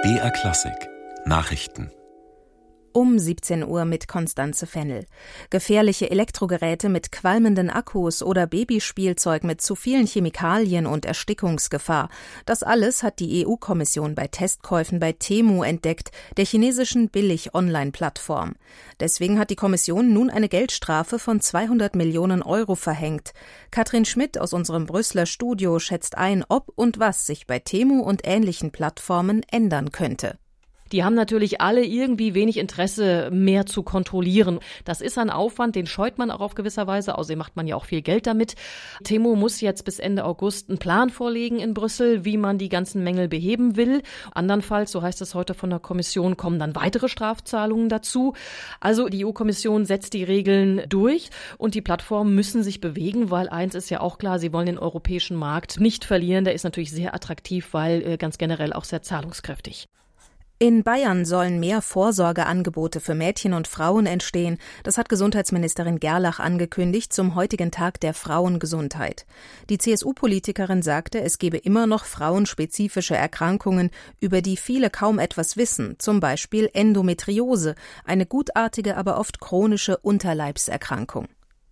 BR Klassik Nachrichten Um 17 Uhr mit Constanze Fennel. Gefährliche Elektrogeräte mit qualmenden Akkus oder Babyspielzeug mit zu vielen Chemikalien und Erstickungsgefahr. Das alles hat die EU-Kommission bei Testkäufen bei Temu entdeckt, der chinesischen Billig-Online-Plattform. Deswegen hat die Kommission nun eine Geldstrafe von 200 Millionen Euro verhängt. Katrin Schmidt aus unserem Brüsseler Studio schätzt ein, ob und was sich bei Temu und ähnlichen Plattformen ändern könnte. Die haben natürlich alle irgendwie wenig Interesse, mehr zu kontrollieren. Das ist ein Aufwand, den scheut man auch auf gewisser Weise. Außerdem macht man ja auch viel Geld damit. Temu muss jetzt bis Ende August einen Plan vorlegen in Brüssel, wie man die ganzen Mängel beheben will. Andernfalls, so heißt es heute von der Kommission, kommen dann weitere Strafzahlungen dazu. Also die EU-Kommission setzt die Regeln durch und die Plattformen müssen sich bewegen, weil eins ist ja auch klar, sie wollen den europäischen Markt nicht verlieren. Der ist natürlich sehr attraktiv, weil ganz generell auch sehr zahlungskräftig. In Bayern sollen mehr Vorsorgeangebote für Mädchen und Frauen entstehen. Das hat Gesundheitsministerin Gerlach angekündigt zum heutigen Tag der Frauengesundheit. Die CSU-Politikerin sagte, es gebe immer noch frauenspezifische Erkrankungen, über die viele kaum etwas wissen, zum Beispiel Endometriose, eine gutartige, aber oft chronische Unterleibserkrankung.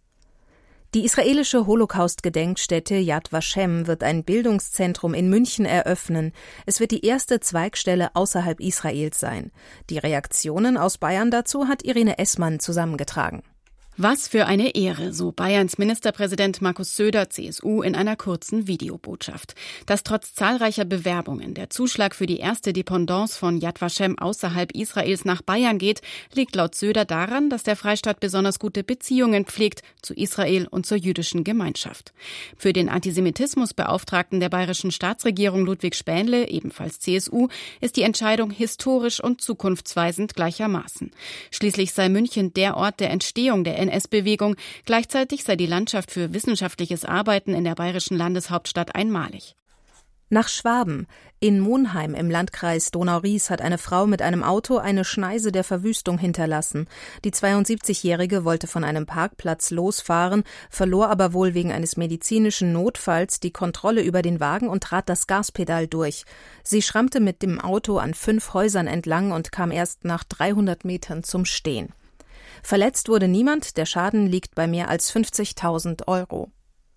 Die israelische Holocaust-Gedenkstätte Yad Vashem wird ein Bildungszentrum in München eröffnen. Es wird die erste Zweigstelle außerhalb Israels sein. Die Reaktionen aus Bayern dazu hat Irene Essmann zusammengetragen. Was für eine Ehre, so Bayerns Ministerpräsident Markus Söder, CSU, in einer kurzen Videobotschaft. Dass trotz zahlreicher Bewerbungen der Zuschlag für die erste Dependance von Yad Vashem außerhalb Israels nach Bayern geht, liegt laut Söder daran, dass der Freistaat besonders gute Beziehungen pflegt zu Israel und zur jüdischen Gemeinschaft. Für den Antisemitismusbeauftragten der bayerischen Staatsregierung Ludwig Spähnle, ebenfalls CSU, ist die Entscheidung historisch und zukunftsweisend gleichermaßen. Schließlich sei München der Ort der Entstehung der NS-Bewegung. Gleichzeitig sei die Landschaft für wissenschaftliches Arbeiten in der bayerischen Landeshauptstadt einmalig. Nach Schwaben. In Monheim im Landkreis Donau-Ries hat eine Frau mit einem Auto eine Schneise der Verwüstung hinterlassen. Die 72-Jährige wollte von einem Parkplatz losfahren, verlor aber wohl wegen eines medizinischen Notfalls die Kontrolle über den Wagen und trat das Gaspedal durch. Sie schrammte mit dem Auto an 5 Häusern entlang und kam erst nach 300 Metern zum Stehen. Verletzt wurde niemand, der Schaden liegt bei mehr als 50.000 Euro.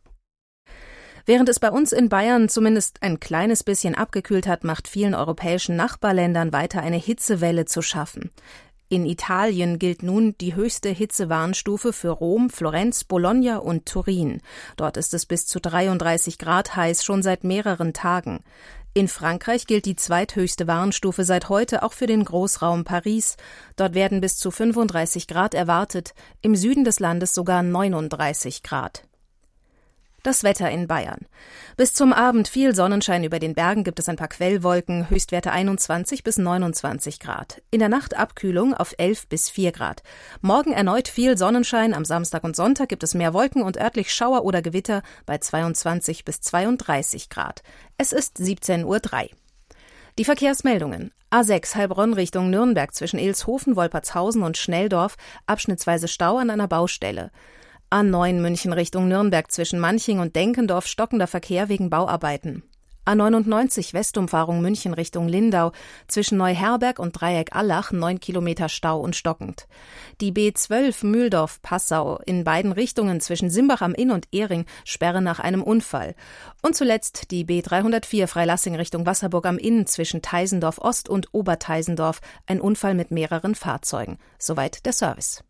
Während es bei uns in Bayern zumindest ein kleines bisschen abgekühlt hat, macht vielen europäischen Nachbarländern weiter eine Hitzewelle zu schaffen. In Italien gilt nun die höchste Hitzewarnstufe für Rom, Florenz, Bologna und Turin. Dort ist es bis zu 33 Grad heiß, schon seit mehreren Tagen. In Frankreich gilt die zweithöchste Warnstufe seit heute auch für den Großraum Paris. Dort werden bis zu 35 Grad erwartet, im Süden des Landes sogar 39 Grad. Das Wetter in Bayern. Bis zum Abend viel Sonnenschein, über den Bergen gibt es ein paar Quellwolken, Höchstwerte 21 bis 29 Grad. In der Nacht Abkühlung auf 11 bis 4 Grad. Morgen erneut viel Sonnenschein, am Samstag und Sonntag gibt es mehr Wolken und örtlich Schauer oder Gewitter bei 22 bis 32 Grad. Es ist 17:03 Uhr. Die Verkehrsmeldungen. A6 Heilbronn Richtung Nürnberg zwischen Ilshofen, Wolpertshausen und Schnelldorf, abschnittsweise Stau an einer Baustelle. A9 München Richtung Nürnberg zwischen Manching und Denkendorf stockender Verkehr wegen Bauarbeiten. A99 Westumfahrung München Richtung Lindau zwischen Neuherberg und Dreieck Allach 9 Kilometer Stau und stockend. Die B12 Mühldorf-Passau in beiden Richtungen zwischen Simbach am Inn und Ehring Sperre nach einem Unfall. Und zuletzt die B304 Freilassing Richtung Wasserburg am Inn zwischen Teisendorf Ost und Oberteisendorf, ein Unfall mit mehreren Fahrzeugen. Soweit der Service.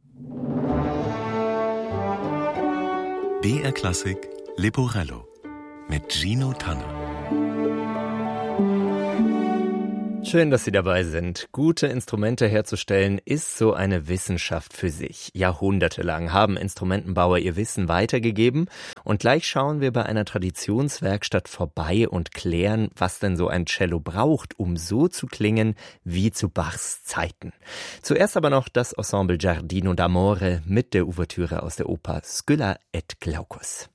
BR Klassik Leporello mit Gino Tanner. Schön, dass Sie dabei sind. Gute Instrumente herzustellen ist so eine Wissenschaft für sich. Jahrhundertelang haben Instrumentenbauer ihr Wissen weitergegeben. Und gleich schauen wir bei einer Traditionswerkstatt vorbei und klären, was denn so ein Cello braucht, um so zu klingen wie zu Bachs Zeiten. Zuerst aber noch das Ensemble Giardino d'Amore mit der Ouvertüre aus der Oper Scylla et Glaucus.